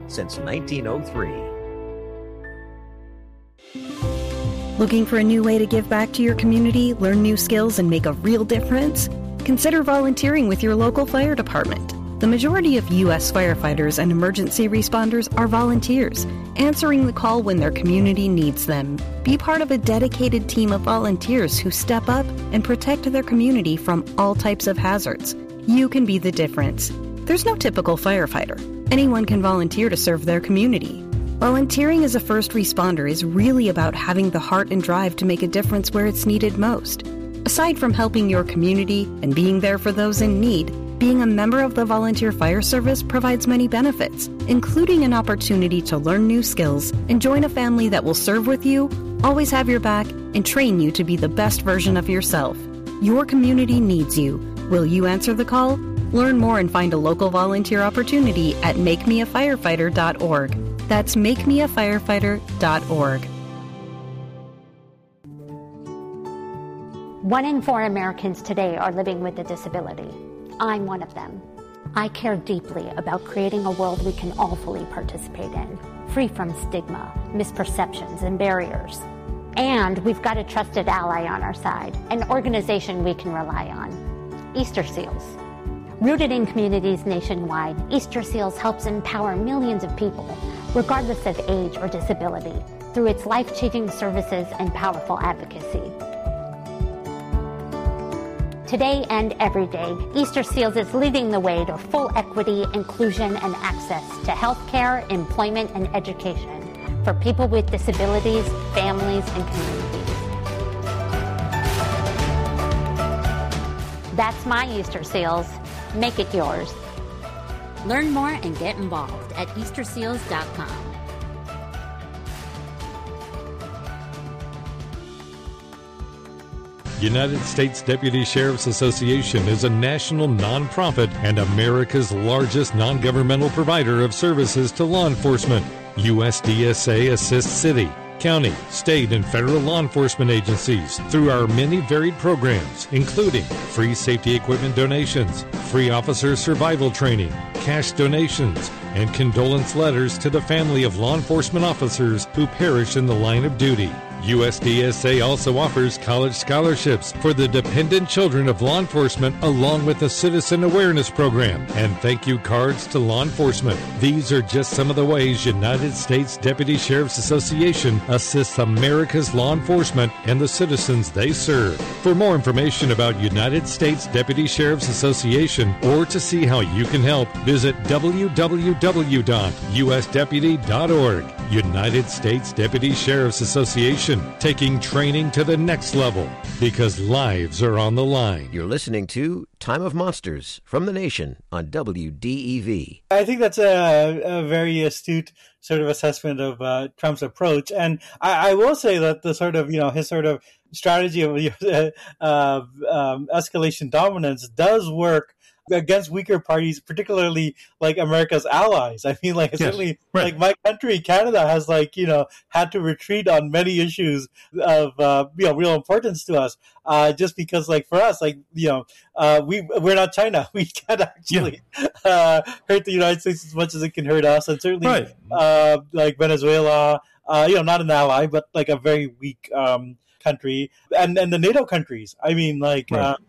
since 1903. Looking for a new way to give back to your community, learn new skills, and make a real difference? Consider volunteering with your local fire department. The majority of U.S. firefighters and emergency responders are volunteers, answering the call when their community needs them. Be part of a dedicated team of volunteers who step up and protect their community from all types of hazards. You can be the difference. There's no typical firefighter. Anyone can volunteer to serve their community. Volunteering as a first responder is really about having the heart and drive to make a difference where it's needed most. Aside from helping your community and being there for those in need, being a member of the Volunteer Fire Service provides many benefits, including an opportunity to learn new skills and join a family that will serve with you, always have your back, and train you to be the best version of yourself. Your community needs you. Will you answer the call? Learn more and find a local volunteer opportunity at makemeafirefighter.org. That's makemeafirefighter.org. 1 in 4 Americans today are living with a disability. I'm one of them. I care deeply about creating a world we can all fully participate in, free from stigma, misperceptions, and barriers. And we've got a trusted ally on our side, an organization we can rely on, Easter Seals. Rooted in communities nationwide, Easter Seals helps empower millions of people, regardless of age or disability, through its life-changing services and powerful advocacy. Today and every day, Easter Seals is leading the way to full equity, inclusion, and access to healthcare, employment, and education for people with disabilities, families, and communities. That's my Easter Seals. Make it yours. Learn more and get involved at easterseals.com. United States Deputy Sheriff's Association is a national nonprofit and America's largest non-governmental provider of services to law enforcement. USDSA assists city, county, state, and federal law enforcement agencies through our many varied programs, including free safety equipment donations, free officer survival training, cash donations, and condolence letters to the family of law enforcement officers who perish in the line of duty. USDSA also offers college scholarships for the dependent children of law enforcement, along with a citizen awareness program and thank you cards to law enforcement. These are just some of the ways United States Deputy Sheriff's Association assists America's law enforcement and the citizens they serve. For more information about United States Deputy Sheriff's Association or to see how you can help, visit www.usdeputy.org. United States Deputy Sheriff's Association, taking training to the next level because lives are on the line. You're listening to Time of Monsters from the Nation on WDEV. I think that's a very astute sort of assessment of Trump's approach. And I will say that the sort of, his sort of strategy of escalation dominance does work against weaker parties, particularly like America's allies. I mean, like, certainly, like my country, Canada, has had to retreat on many issues of real importance to us. Just because, like, for us, like, we're not China. We can't actually hurt the United States as much as it can hurt us, and certainly like Venezuela, not an ally, but like a very weak country, and the NATO countries. I mean, like.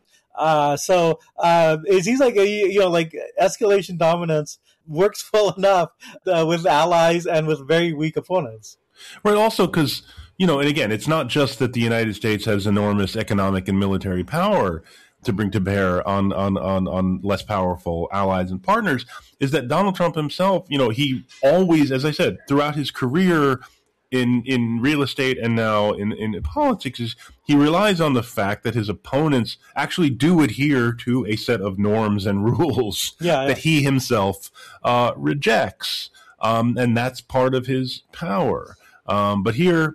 So it seems like like escalation dominance works well enough with allies and with very weak opponents. Right. Also, because and again, it's not just that the United States has enormous economic and military power to bring to bear on less powerful allies and partners. Is that Donald Trump himself? He always, as I said, throughout his career in real estate and now in politics, is he relies on the fact that his opponents actually do adhere to a set of norms and rules that he himself rejects. And that's part of his power. But here,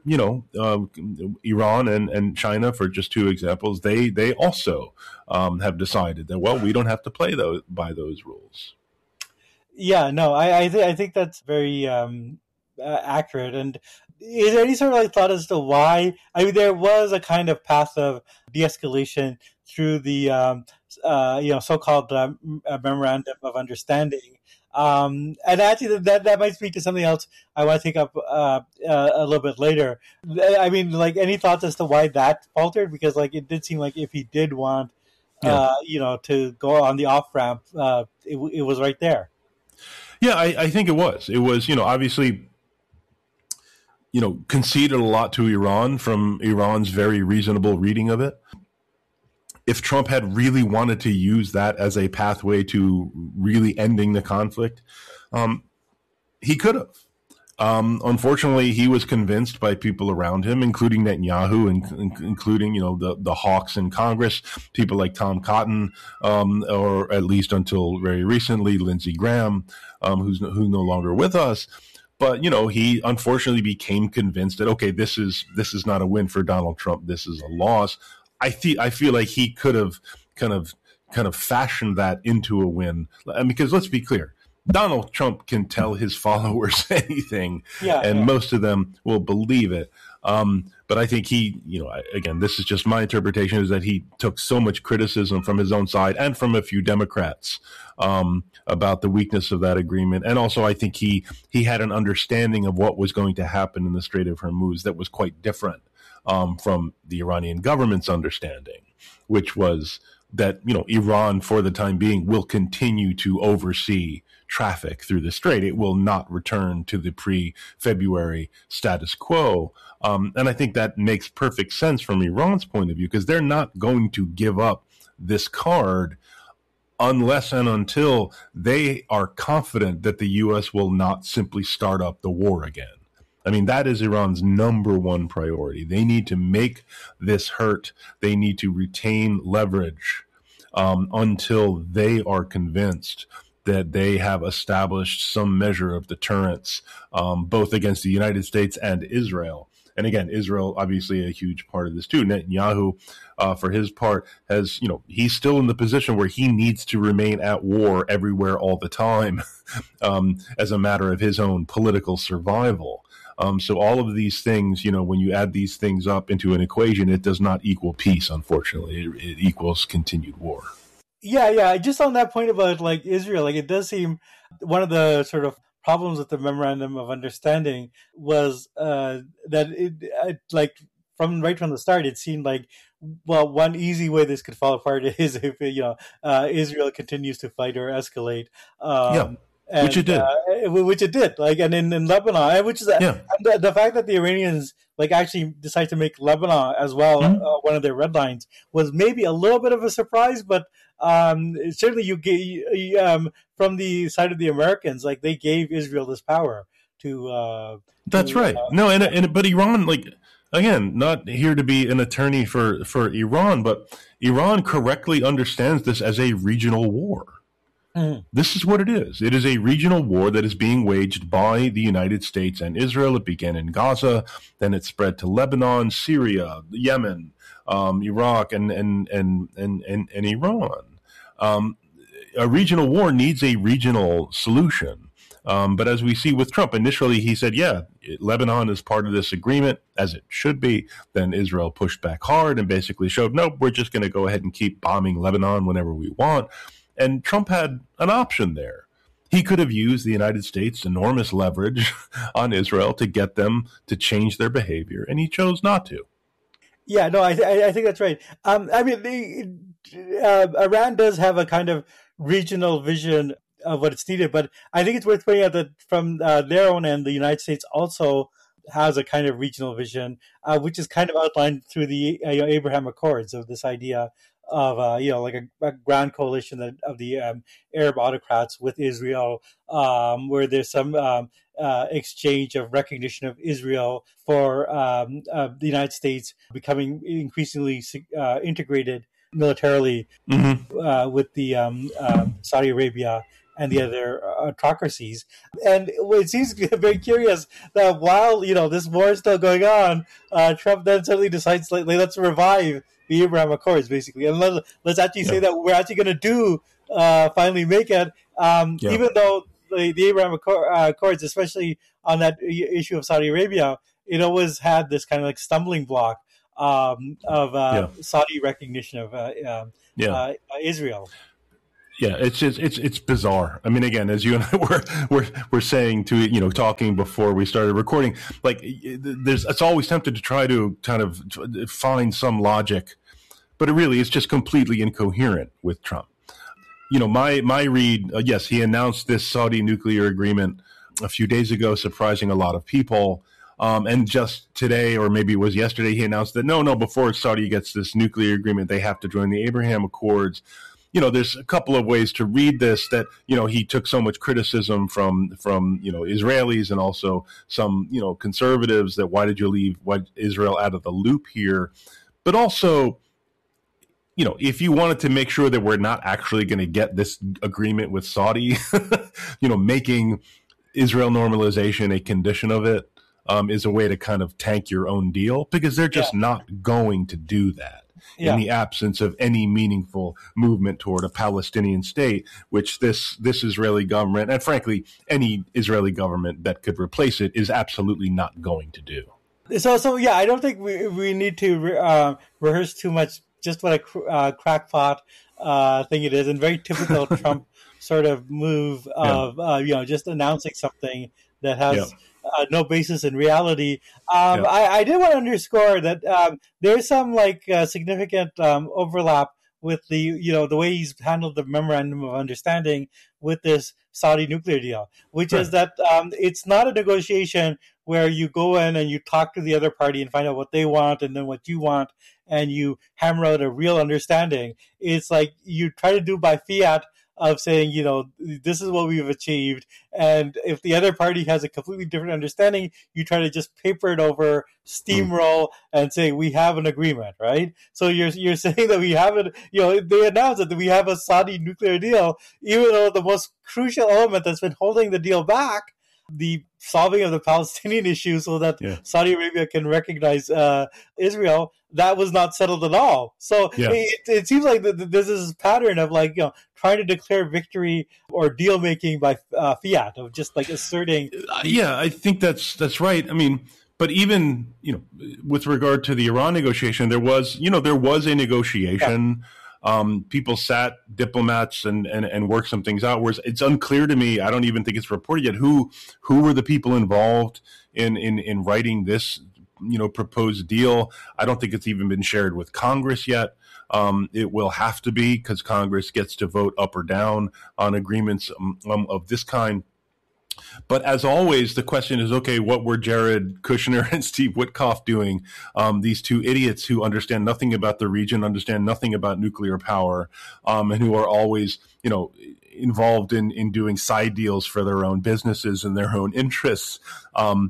Iran and China, for just two examples, they also have decided that, well, we don't have to play by those rules. Yeah, no, I think that's very accurate. And is there any sort of thought as to why? I mean, there was a kind of path of de-escalation through the so-called memorandum of understanding And actually, that might speak to something else I want to take up a little bit later. I mean, like, any thoughts as to why that faltered? Because, like, it did seem like if he did want, to go on the off ramp, it was right there. Yeah, I think it was. It was, obviously, conceded a lot to Iran from Iran's very reasonable reading of it. If Trump had really wanted to use that as a pathway to really ending the conflict, he could have. Unfortunately, he was convinced by people around him, including Netanyahu, and including the hawks in Congress, people like Tom Cotton, or at least until very recently, Lindsey Graham, who's no longer with us. But he unfortunately became convinced that, okay, this is not a win for Donald Trump. This is a loss. I feel like he could have kind of fashioned that into a win, because let's be clear. Donald Trump can tell his followers anything, most of them will believe it. But I think he, again, this is just my interpretation, is that he took so much criticism from his own side and from a few Democrats about the weakness of that agreement. And also, I think he had an understanding of what was going to happen in the Strait of Hormuz that was quite different from the Iranian government's understanding, which was that, Iran, for the time being, will continue to oversee traffic through the strait. It will not return to the pre-February status quo. And I think that makes perfect sense from Iran's point of view, because they're not going to give up this card unless and until they are confident that the U.S. will not simply start up the war again. I mean, that is Iran's number one priority. They need to make this hurt. They need to retain leverage until they are convinced that they have established some measure of deterrence, both against the United States and Israel. And again, Israel, obviously a huge part of this too. Netanyahu, for his part, has, he's still in the position where he needs to remain at war everywhere all the time as a matter of his own political survival. So all of these things, when you add these things up into an equation, it does not equal peace, unfortunately. It equals continued war. Yeah. Just on that point about like Israel, like it does seem one of the sort of problems with the memorandum of understanding was that it like from the start, it seemed like, well, one easy way this could fall apart is if Israel continues to fight or escalate. Which it did. Like, and in Lebanon, which is the fact that the Iranians like actually decide to make Lebanon as well one of their red lines was maybe a little bit of a surprise, but certainly from the side of the Americans, like they gave Israel this power to. That's right. No, but Iran, like, again, not here to be an attorney for Iran, but Iran correctly understands this as a regional war. This is what it is. It is a regional war that is being waged by the United States and Israel. It began in Gaza, then it spread to Lebanon, Syria, Yemen, Iraq, and Iran. A regional war needs a regional solution. But as we see with Trump, initially he said, Lebanon is part of this agreement, as it should be. Then Israel pushed back hard and basically showed, nope, we're just going to go ahead and keep bombing Lebanon whenever we want. And Trump had an option there. He could have used the United States' enormous leverage on Israel to get them to change their behavior, and he chose not to. Yeah, no, I think that's right. I mean, Iran does have a kind of regional vision of what it's needed, but I think it's worth pointing out that from their own end, the United States also has a kind of regional vision, which is kind of outlined through the Abraham Accords, of this idea of like a grand coalition of the Arab autocrats with Israel, where there's some exchange of recognition of Israel for the United States becoming increasingly integrated militarily with the Saudi Arabia and the other autocracies. And it seems very curious that while this war is still going on, Trump then suddenly decides, let's revive the Abraham Accords, basically, and let's actually say that we're actually going to do finally make it, even though the Abraham Accords, especially on that issue of Saudi Arabia, it always had this kind of like stumbling block of Saudi recognition of Israel. Yeah, it's bizarre. I mean, again, as you and I were saying talking before we started recording, like it's always tempted to try to kind of find some logic, but it really is just completely incoherent with Trump. My read, yes, he announced this Saudi nuclear agreement a few days ago, surprising a lot of people. And just today, or maybe it was yesterday, he announced that before Saudi gets this nuclear agreement, they have to join the Abraham Accords. There's a couple of ways to read this, that, he took so much criticism from Israelis and also some, conservatives, that why did you leave Israel out of the loop here? But also, if you wanted to make sure that we're not actually going to get this agreement with Saudi, making Israel normalization a condition of it is a way to kind of tank your own deal, because they're just not going to do that. In the absence of any meaningful movement toward a Palestinian state, which this Israeli government, and frankly, any Israeli government that could replace it, is absolutely not going to do. So I don't think we need to rehearse too much just what a crackpot thing it is, and very typical Trump sort of move of just announcing something that has no basis in reality. I did want to underscore that there's some significant overlap with the way he's handled the memorandum of understanding with this Saudi nuclear deal, which is that it's not a negotiation where you go in and you talk to the other party and find out what they want and then what you want, and you hammer out a real understanding. It's like you try to do by fiat of saying, this is what we've achieved. And if the other party has a completely different understanding, you try to just paper it over, steamroll, and say, we have an agreement, right? So you're saying that we have it, they announced that we have a Saudi nuclear deal, even though the most crucial element that's been holding the deal back, the solving of the Palestinian issue so that Saudi Arabia can recognize Israel, that was not settled at all. So it seems like there's this pattern of trying to declare victory or deal making by fiat, of just asserting. I think that's right. I mean, but even with regard to the Iran negotiation, there was a negotiation. People sat, diplomats, and worked some things out. Whereas it's unclear to me, I don't even think it's reported yet, who were the people involved in writing this proposed deal. I don't think it's even been shared with Congress yet. It will have to be, because Congress gets to vote up or down on agreements of this kind. But as always, the question is, okay, what were Jared Kushner and Steve Witkoff doing? These two idiots who understand nothing about the region, understand nothing about nuclear power, and who are always, involved in doing side deals for their own businesses and their own interests, on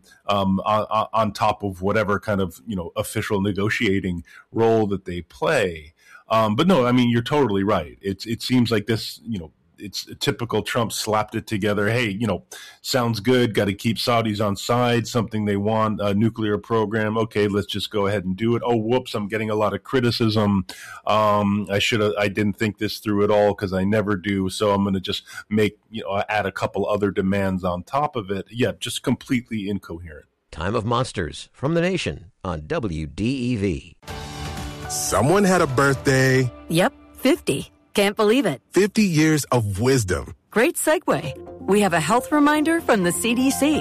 top of whatever kind of, official negotiating role that they play. But no, I mean, you're totally right. It seems like this, it's a typical Trump slapped it together. Hey, sounds good. Got to keep Saudis on side. Something they want, a nuclear program. Okay, let's just go ahead and do it. Oh, whoops! I'm getting a lot of criticism. I didn't think this through at all, because I never do. So I'm going to just add a couple other demands on top of it. Yeah, just completely incoherent. Time of Monsters from the Nation on WDEV. Someone had a birthday. Yep, 50. Can't believe it. 50 years of wisdom. Great segue. We have a health reminder from the CDC.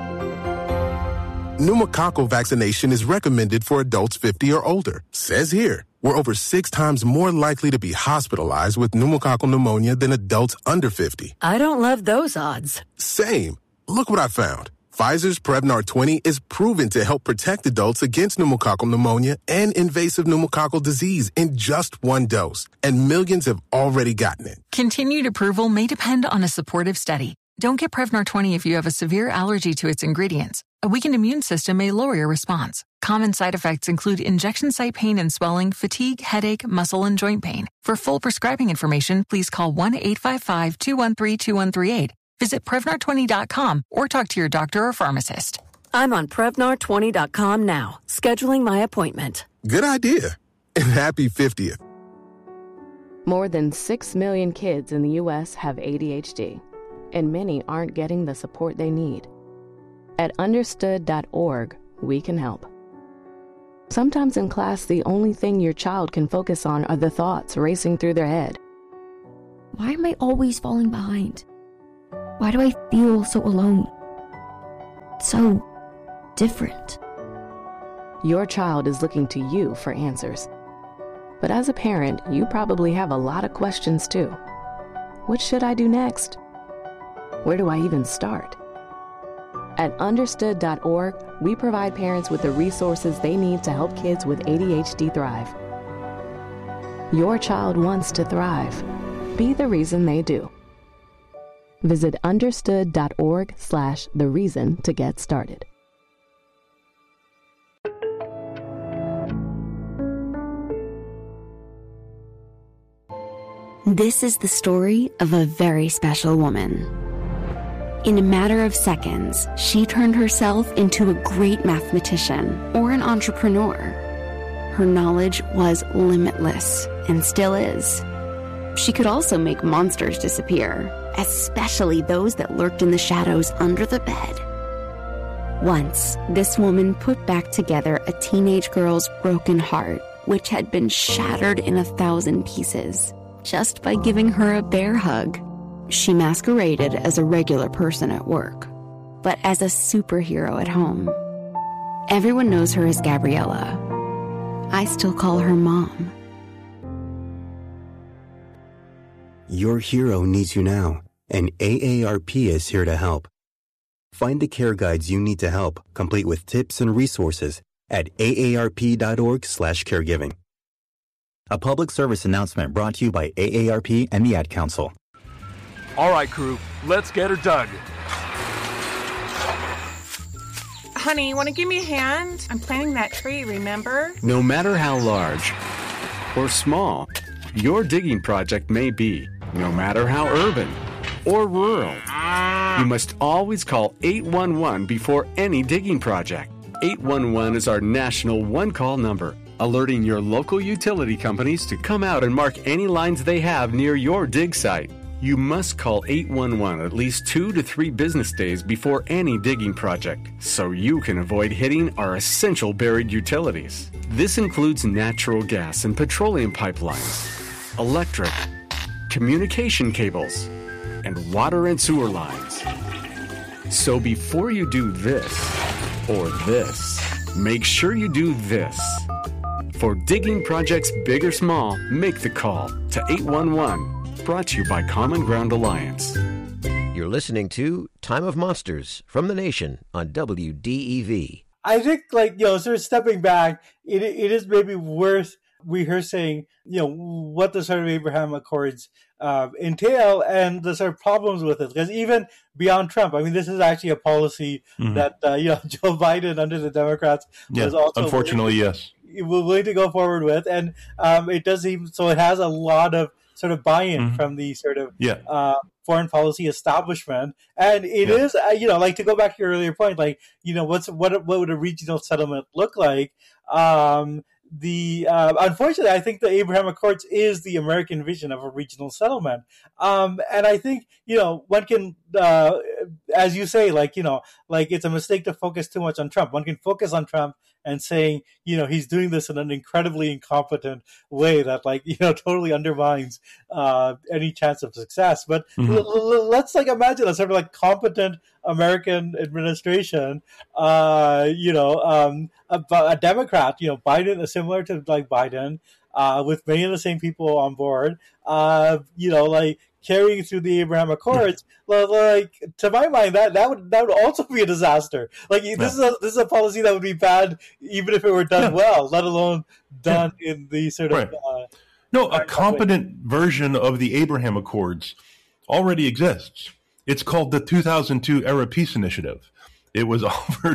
Pneumococcal vaccination is recommended for adults 50 or older. Says here, we're over 6 times more likely to be hospitalized with pneumococcal pneumonia than adults under 50. I don't love those odds. Same. Look what I found. Pfizer's Prevnar 20 is proven to help protect adults against pneumococcal pneumonia and invasive pneumococcal disease in just 1 dose, and millions have already gotten it. Continued approval may depend on a supportive study. Don't get Prevnar 20 if you have a severe allergy to its ingredients. A weakened immune system may lower your response. Common side effects include injection site pain and swelling, fatigue, headache, muscle, and joint pain. For full prescribing information, please call 1-855-213-2138. Visit Prevnar20.com or talk to your doctor or pharmacist. I'm on Prevnar20.com now, scheduling my appointment. Good idea. And happy 50th. More than 6 million kids in the U.S. have ADHD, and many aren't getting the support they need. At Understood.org, we can help. Sometimes in class, the only thing your child can focus on are the thoughts racing through their head. Why am I always falling behind? Why do I feel so alone? So different. Your child is looking to you for answers. But as a parent, you probably have a lot of questions too. What should I do next? Where do I even start? At Understood.org, we provide parents with the resources they need to help kids with ADHD thrive. Your child wants to thrive. Be the reason they do. Visit Understood.org/the-reason to get started. This is the story of a very special woman. In a matter of seconds, she turned herself into a great mathematician or an entrepreneur. Her knowledge was limitless and still is. She could also make monsters disappear, especially those that lurked in the shadows under the bed. Once, this woman put back together a teenage girl's broken heart, which had been shattered in 1,000 pieces, just by giving her a bear hug. She masqueraded as a regular person at work, but as a superhero at home. Everyone knows her as Gabriella. I still call her Mom. Your hero needs you now, and AARP is here to help. Find the care guides you need to help, complete with tips and resources at aarp.org/caregiving. A public service announcement brought to you by AARP and the Ad Council. All right, crew, let's get her dug. Honey, want to give me a hand? I'm planting that tree, remember? No matter how large or small your digging project may be, no matter how urban or rural, you must always call 811 before any digging project. 811 is our national one-call number, alerting your local utility companies to come out and mark any lines they have near your dig site. You must call 811 at least 2 to 3 business days before any digging project, so you can avoid hitting our essential buried utilities. This includes natural gas and petroleum pipelines, electric, communication cables, and water and sewer lines. So before you do this or this, make sure you do this. For digging projects big or small, make the call to 811. Brought to you by Common Ground Alliance. You're listening to Time of Monsters from the Nation on WDEV. I think, sort of stepping back, it is maybe worth rehearsing, what the sort of Abraham Accords entail and the sort of problems with it. Because even beyond Trump, I mean, this is actually a policy that, Joe Biden under the Democrats was also unfortunately, willing to go forward with. And it does seem, so it has a lot of sort of buy-in from the sort of foreign policy establishment. And it is, to go back to your earlier point, what would a regional settlement look like? Unfortunately, I think the Abraham Accords is the American vision of a regional settlement. And I think, one can, as you say, it's a mistake to focus too much on Trump. One can focus on Trump and saying, he's doing this in an incredibly incompetent way that, totally undermines any chance of success. But let's imagine a sort of competent American administration, a Democrat, Biden is similar to Biden, with many of the same people on board, carrying through the Abraham Accords. To my mind, that would also be a disaster. This is a policy that would be bad even if it were done well, let alone done in the sort of a competent version of the Abraham Accords already exists. It's called the 2002 Arab Peace Initiative. It was offered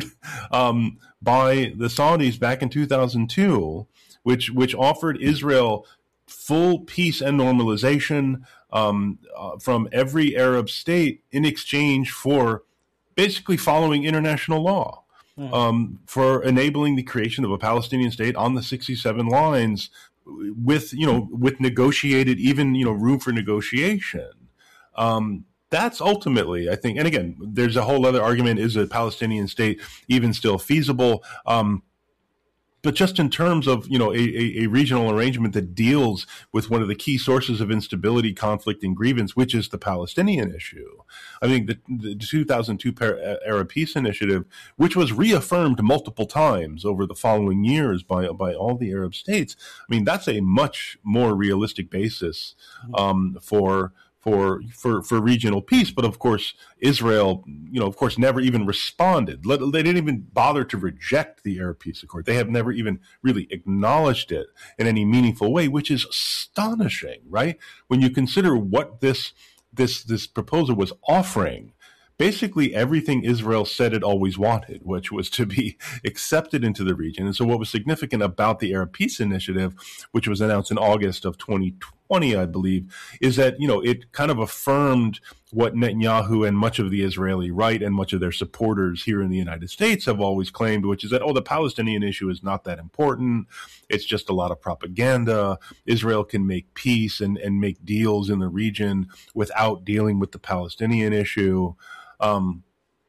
by the Saudis back in 2002, which offered Israel full peace and normalization from every Arab state in exchange for basically following international law, for enabling the creation of a Palestinian state on the 67 lines with negotiated, room for negotiation. That's ultimately, I think, and again, there's a whole other argument, is a Palestinian state even still feasible? just in terms of, a regional arrangement that deals with one of the key sources of instability, conflict, and grievance, which is the Palestinian issue. I mean, the 2002 Arab Peace Initiative, which was reaffirmed multiple times over the following years by all the Arab states, I mean, that's a much more realistic basis for regional peace. But of course, Israel, never even responded. They didn't even bother to reject the Arab Peace Accord. They have never even really acknowledged it in any meaningful way, which is astonishing, right? When you consider what this proposal was offering. Basically everything Israel said it always wanted, which was to be accepted into the region. And so what was significant about the Arab Peace Initiative, which was announced in August of 2020, I believe, is that, it kind of affirmed what Netanyahu and much of the Israeli right and much of their supporters here in the United States have always claimed, which is that, the Palestinian issue is not that important. It's just a lot of propaganda. Israel can make peace and make deals in the region without dealing with the Palestinian issue. And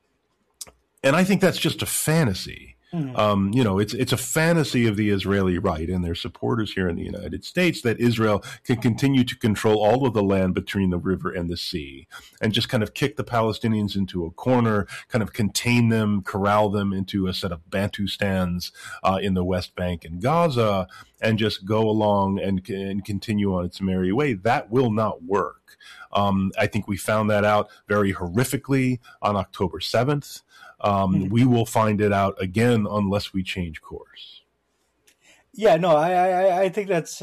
I think that's just a fantasy. It's a fantasy of the Israeli right and their supporters here in the United States that Israel can continue to control all of the land between the river and the sea and just kind of kick the Palestinians into a corner, kind of contain them, corral them into a set of Bantustans in the West Bank and Gaza, and just go along and continue on its merry way. That will not work. I think we found that out very horrifically on October 7th. We will find it out again unless we change course. Yeah, no, I think that's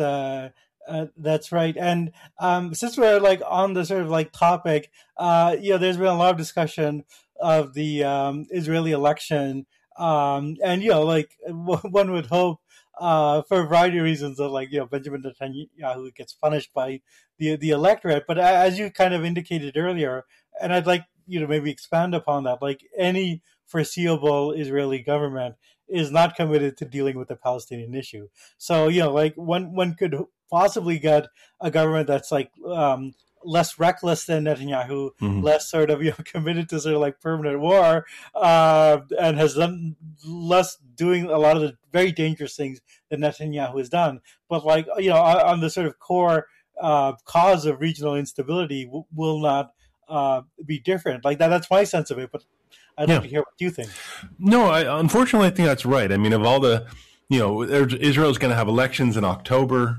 right. And since we're on the sort of topic, there's been a lot of discussion of the Israeli election, and one would hope for a variety of reasons that Benjamin Netanyahu gets punished by the electorate. But as you kind of indicated earlier, and I'd like you to maybe expand upon that, any foreseeable Israeli government is not committed to dealing with the Palestinian issue. So, one could possibly get a government that's less reckless than Netanyahu, less sort of committed to sort of permanent war, and has done less doing a lot of the very dangerous things that Netanyahu has done. But on the sort of core cause of regional instability will not be different. That's my sense of it, but I'd like to hear what you think. No, unfortunately, I think that's right. I mean, of all the, Israel's going to have elections in October.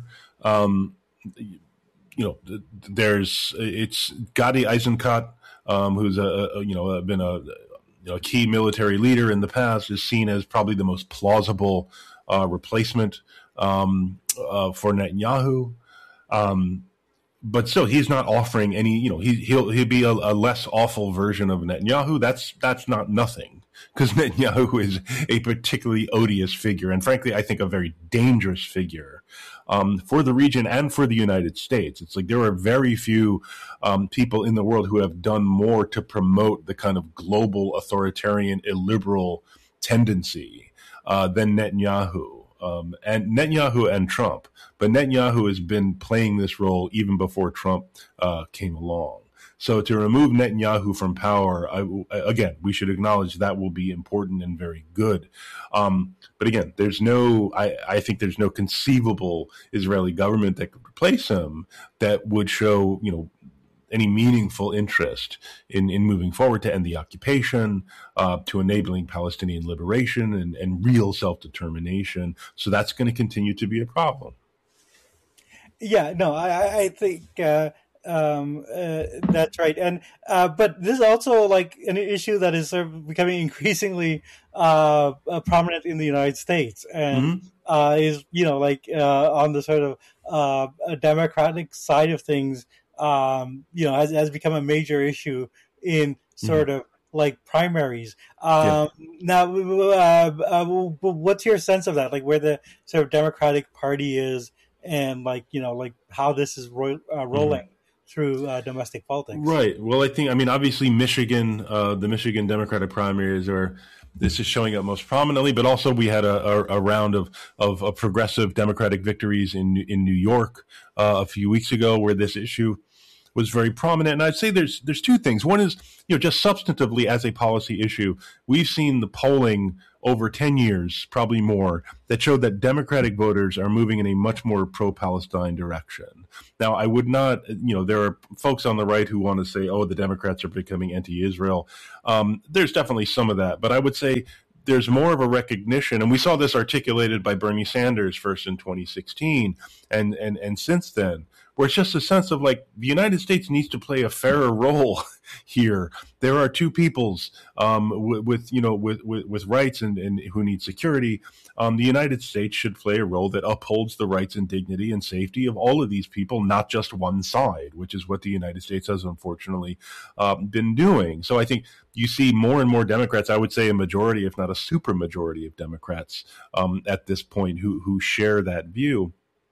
It's Gadi Eisenkot, who's been a key military leader in the past, is seen as probably the most plausible replacement for Netanyahu. But still, he's not offering any. He'll be a less awful version of Netanyahu. That's not nothing, because Netanyahu is a particularly odious figure, and frankly, I think a very dangerous figure for the region and for the United States. It's there are very few people in the world who have done more to promote the kind of global authoritarian illiberal tendency than Netanyahu. And Netanyahu and Trump, but Netanyahu has been playing this role even before Trump came along. So to remove Netanyahu from power, again, we should acknowledge that will be important and very good. But again, I think there's no conceivable Israeli government that could replace him that would show, any meaningful interest in moving forward to end the occupation, to enabling Palestinian liberation and real self-determination. So that's going to continue to be a problem. Yeah, no, I think that's right. And but this is also an issue that is sort of becoming increasingly prominent in the United States, and is on the sort of democratic side of things. Has become a major issue in sort of primaries. Now, what's your sense of that? Where the sort of Democratic Party is, and how this is rolling through domestic politics. Right. Well, obviously Michigan, the Michigan Democratic primaries this is showing up most prominently, but also we had a round of progressive Democratic victories in New York a few weeks ago, where this issue was very prominent. And I'd say there's two things. One is, just substantively as a policy issue, we've seen the polling over 10 years, probably more, that showed that Democratic voters are moving in a much more pro-Palestine direction. Now, I would not, there are folks on the right who want to say, oh, the Democrats are becoming anti-Israel. There's definitely some of that. But I would say there's more of a recognition, and we saw this articulated by Bernie Sanders first in 2016 and since then, where it's just a sense of like the United States needs to play a fairer role here. There are two peoples with rights and who need security. The United States should play a role that upholds the rights and dignity and safety of all of these people, not just one side, which is what the United States has unfortunately been doing. So I think you see more and more Democrats, I would say a majority, if not a super majority of Democrats at this point who share that view.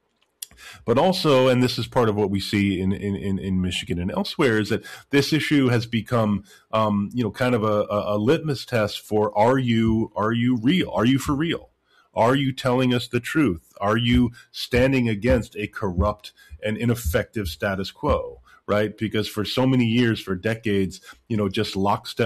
But also, and this is part of what we see in Michigan and elsewhere, is that this issue has become, kind of a litmus test for are you real? Are you for real? Are you telling us the truth? Are you standing against a corrupt and ineffective status quo? Right? Because for so many years, for decades, just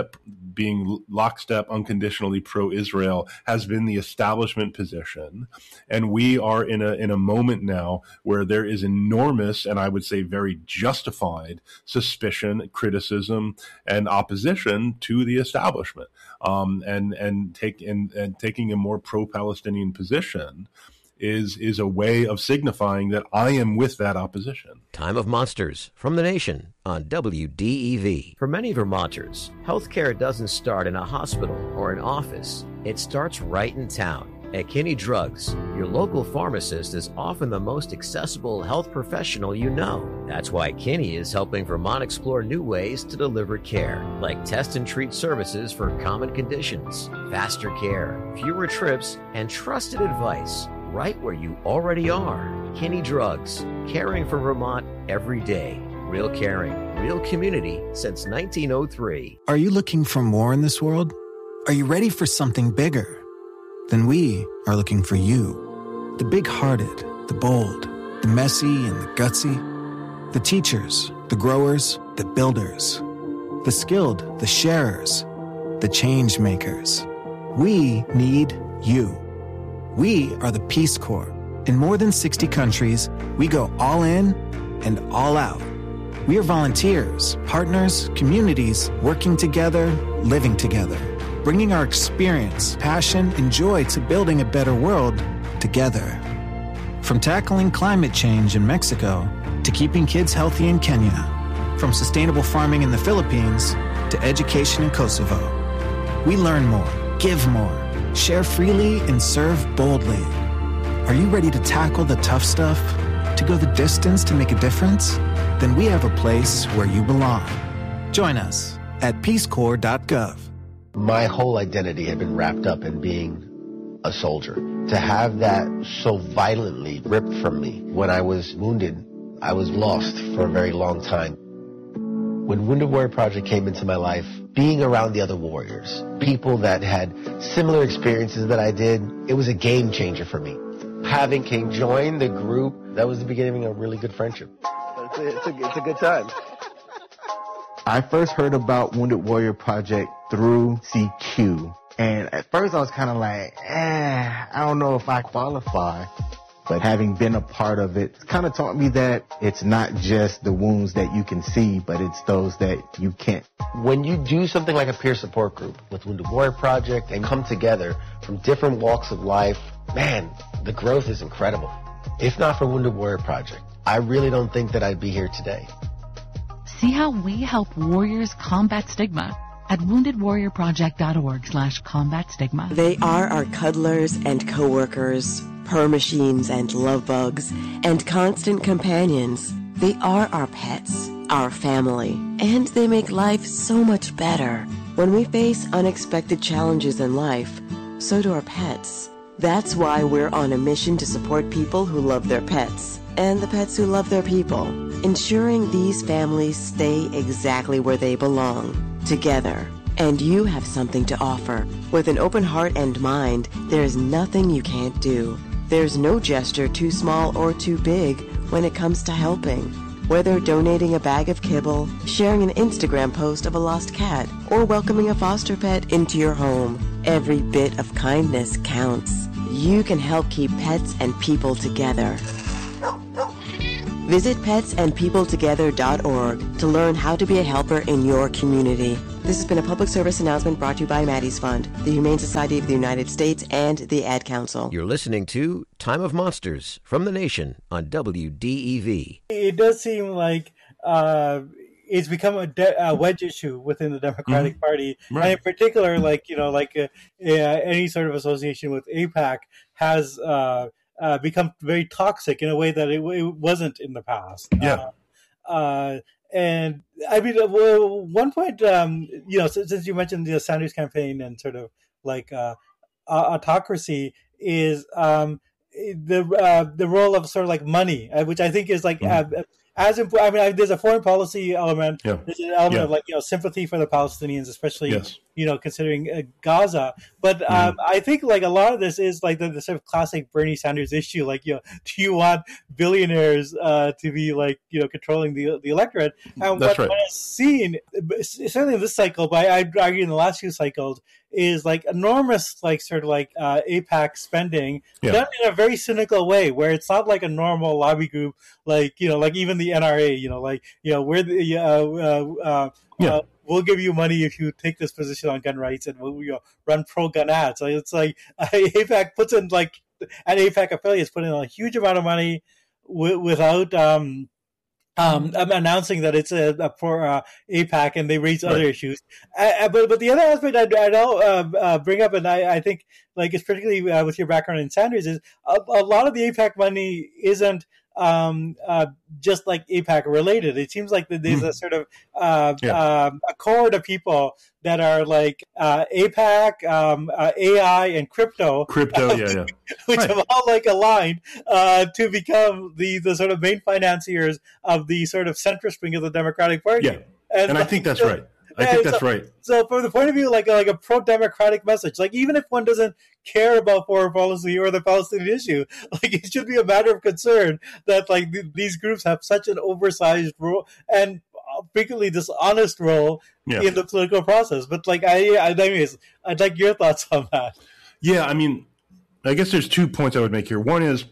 being lockstep, unconditionally pro-Israel has been the establishment position. And we are in a moment now where there is enormous, and I would say very justified, suspicion, criticism, and opposition to the establishment. And taking a more pro-Palestinian position is a way of signifying that I am with that opposition. Time of Monsters from the Nation on WDEV. For many Vermonters, healthcare doesn't start in a hospital or an office. It starts right in town. At Kinney Drugs, your local pharmacist is often the most accessible health professional you know. That's why Kinney is helping Vermont explore new ways to deliver care, like test and treat services for common conditions, faster care, fewer trips, and trusted advice right where you already are. Kinney Drugs, caring for Vermont every day. Real caring, real community since 1903. Are you looking for more in this world? Are you ready for something bigger? Then we are looking for you. The big-hearted, the bold, the messy and the gutsy. The teachers, the growers, the builders. The skilled, the sharers, the change makers. We need you. We are the Peace Corps. In more than 60 countries, we go all in and all out. We are volunteers, partners, communities, working together, living together, bringing our experience, passion, and joy to building a better world together. From tackling climate change in Mexico to keeping kids healthy in Kenya, from sustainable farming in the Philippines to education in Kosovo. We learn more, give more, share freely, and serve boldly. Are you ready to tackle the tough stuff? To go the distance to make a difference? Then we have a place where you belong. Join us at peacecorps.gov. My whole identity had been wrapped up in being a soldier. To have that so violently ripped from me when I was wounded, I was lost for a very long time. When Wounded Warrior Project came into my life, being around the other warriors, people that had similar experiences that I did, it was a game changer for me. Having King join the group, that was the beginning of a really good friendship. It's a good time. I first heard about Wounded Warrior Project through CQ. And at first I was kind of like, I don't know if I qualify. But having been a part of it, it's kind of taught me that it's not just the wounds that you can see, but it's those that you can't. When you do something like a peer support group with Wounded Warrior Project and come together from different walks of life, man, the growth is incredible. If not for Wounded Warrior Project, I really don't think that I'd be here today. See how we help warriors combat stigma at woundedwarriorproject.org/combat stigma. They are our cuddlers and coworkers, purr machines and love bugs, and constant companions. They are our pets, our family, and they make life so much better. When we face unexpected challenges in life, so do our pets. That's why we're on a mission to support people who love their pets and the pets who love their people, ensuring these families stay exactly where they belong, together. And you have something to offer. With an open heart and mind, there's nothing you can't do. There's no gesture too small or too big when it comes to helping. Whether donating a bag of kibble, sharing an Instagram post of a lost cat, or welcoming a foster pet into your home, every bit of kindness counts. You can help keep pets and people together. Visit petsandpeopletogether.org to learn how to be a helper in your community. This has been a public service announcement brought to you by Maddie's Fund, the Humane Society of the United States, and the Ad Council. You're listening to Time of Monsters from The Nation on WDEV. It does seem like it's become a wedge issue within the Democratic Party, right. And in particular, any sort of association with AIPAC has become very toxic in a way that it wasn't in the past. Yeah. And I mean, one point, since you mentioned the Sanders campaign and sort of like autocracy, is the role of sort of like money, which I think is like as important. I mean, there's a foreign policy element. Yeah. There's an element of sympathy for the Palestinians, especially considering Gaza. But I think like a lot of this is like the sort of classic Bernie Sanders issue. Like, do you want billionaires to be like controlling the electorate? And what I've seen, certainly in this cycle, but I'd argue in the last few cycles, is like enormous, like sort of like AIPAC spending done in a very cynical way, where it's not like a normal lobby group, like like even the NRA, we're the we'll give you money if you take this position on gun rights, and we'll run pro-gun ads. So it's like AIPAC puts in and AIPAC affiliates put in a huge amount of money without announcing that it's for AIPAC, and they raise other issues. But the other aspect I'll bring up, and I think like it's particularly with your background in Sanders, is a lot of the AIPAC money isn't just like AIPAC related. It seems like there's a sort of a cohort of people that are like AIPAC, AI, and crypto, which have all like aligned to become the sort of main financiers of the sort of centrist wing of the Democratic Party. Yeah, and I think that's right. I think that's right. So from the point of view, like a pro-democratic message, like even if one doesn't care about foreign policy or the Palestinian issue, like it should be a matter of concern that like these groups have such an oversized role and frequently dishonest role in the political process. But like, anyways, I'd like your thoughts on that. Yeah, I mean, I guess there's 2 points I would make here. One is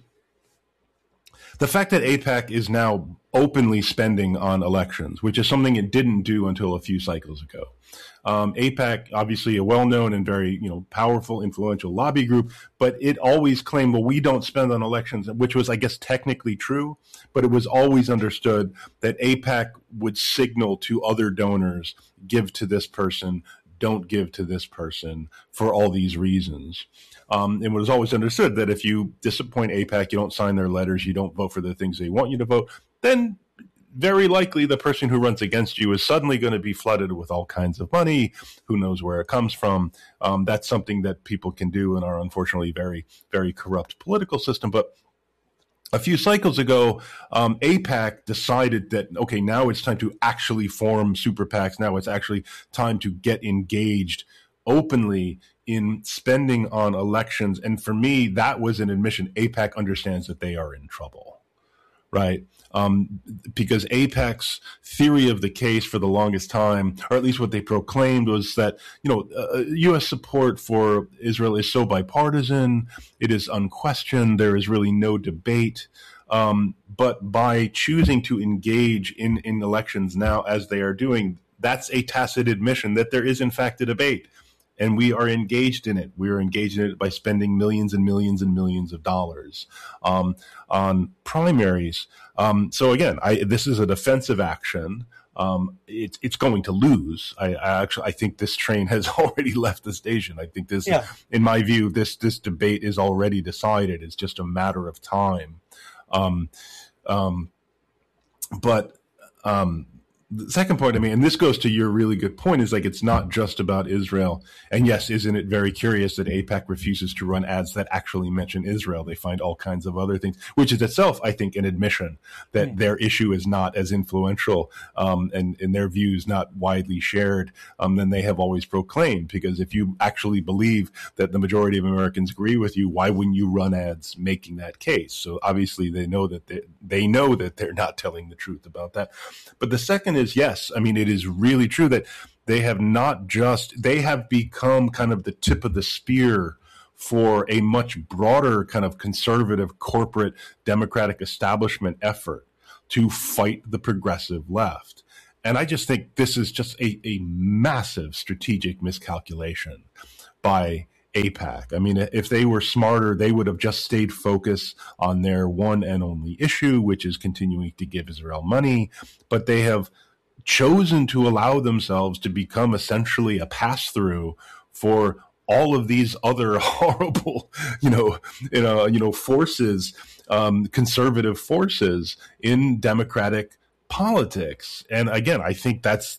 the fact that AIPAC is now openly spending on elections, which is something it didn't do until a few cycles ago. AIPAC, obviously a well-known and very powerful, influential lobby group, but it always claimed, well, we don't spend on elections, which was, I guess, technically true, but it was always understood that AIPAC would signal to other donors, give to this person, don't give to this person for all these reasons. It was always understood that if you disappoint AIPAC, you don't sign their letters, you don't vote for the things they want you to vote, then very likely the person who runs against you is suddenly going to be flooded with all kinds of money. Who knows where it comes from? That's something that people can do in our unfortunately very, very corrupt political system. But a few cycles ago, AIPAC decided that, okay, now it's time to actually form super PACs. Now it's actually time to get engaged openly in spending on elections. And for me, that was an admission. AIPAC understands that they are in trouble, right? Because AIPAC's theory of the case for the longest time, or at least what they proclaimed, was that, U.S. support for Israel is so bipartisan, it is unquestioned, there is really no debate. But by choosing to engage in elections now, as they are doing, that's a tacit admission that there is, in fact, a debate. And we are engaged in it. We are engaged in it by spending millions and millions and millions of dollars on primaries. So again, this is a defensive action. It's going to lose. I think this train has already left the station. I think this, in my view, this debate is already decided. It's just a matter of time. But the second point, I mean, and this goes to your really good point, is like, it's not just about Israel. And yes, isn't it very curious that AIPAC refuses to run ads that actually mention Israel? They find all kinds of other things, which is itself, I think, an admission that their issue is not as influential and in their views not widely shared than they have always proclaimed. Because if you actually believe that the majority of Americans agree with you, why wouldn't you run ads making that case? So obviously they know that they're not telling the truth about that. But the second is, yes, I mean, it is really true that they have become kind of the tip of the spear for a much broader kind of conservative corporate democratic establishment effort to fight the progressive left. And I just think this is just a massive strategic miscalculation by AIPAC. I mean, if they were smarter, they would have just stayed focused on their one and only issue, which is continuing to give Israel money. But they have chosen to allow themselves to become essentially a pass-through for all of these other horrible, forces, conservative forces in democratic politics. And again, I think that's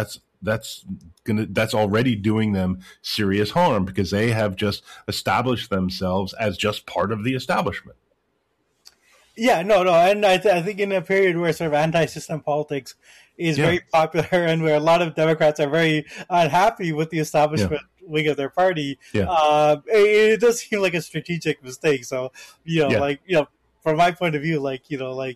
already doing them serious harm, because they have just established themselves as just part of the establishment. Yeah, no, and I think in a period where sort of anti-system politics is very popular, and where a lot of Democrats are very unhappy with the establishment wing of their party, it does seem like a strategic mistake. So, from my point of view, let's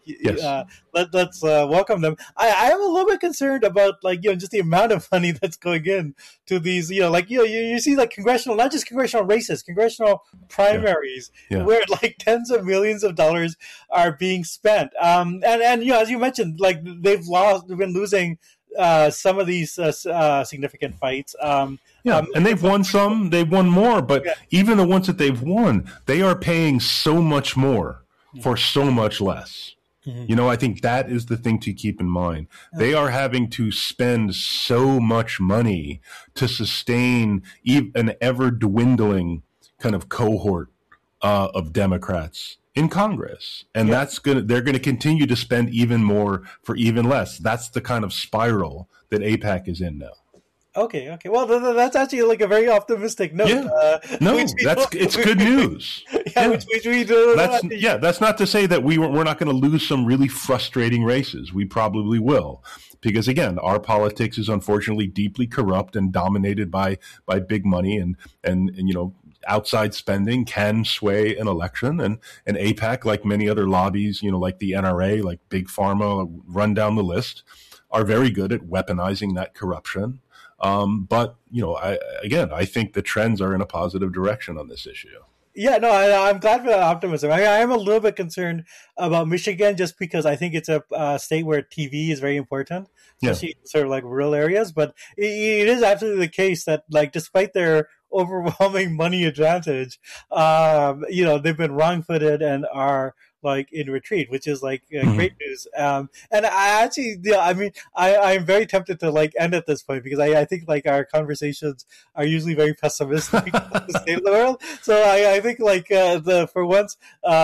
welcome them. I am a little bit concerned about just the amount of money that's going in to these, you see like not just congressional races, congressional primaries, where like tens of millions of dollars are being spent. And as you mentioned, like they've been losing some of these significant fights. And they've won some, they've won more, but even the ones that they've won, they are paying so much more for so much less. Mm-hmm. I think that is the thing to keep in mind. They are having to spend so much money to sustain an ever dwindling kind of cohort of Democrats in Congress. And they're going to continue to spend even more for even less. That's the kind of spiral that AIPAC is in now. Okay. Well, that's actually like a very optimistic note. Yeah. It's good news. Which we do. That's not to say that we're not going to lose some really frustrating races. We probably will, because again, our politics is unfortunately deeply corrupt and dominated by big money, and outside spending can sway an election. And AIPAC, like many other lobbies, like the NRA, like Big Pharma, run down the list, are very good at weaponizing that corruption. But I think the trends are in a positive direction on this issue. Yeah, no, I'm glad for that optimism. I am a little bit concerned about Michigan, just because I think it's a state where TV is very important, especially in sort of like rural areas. But it is absolutely the case that, like, despite their overwhelming money advantage, they've been wrong-footed and are like in retreat, which is like great news. And I actually, I'm very tempted to like end at this point, because I think like our conversations are usually very pessimistic about the state of the world. So I think like for once,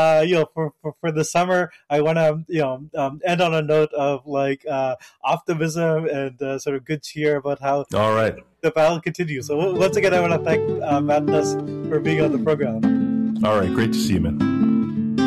for the summer, I want to end on a note of like optimism and sort of good cheer about how the battle continues. So once again, I want to thank Matt Nuss for being on the program. All right, great to see you, man.